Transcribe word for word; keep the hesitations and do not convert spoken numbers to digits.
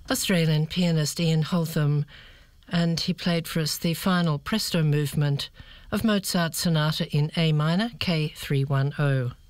Australian pianist Ian Holtham, and he played for us the final presto movement of Mozart's Sonata in A minor, K three ten.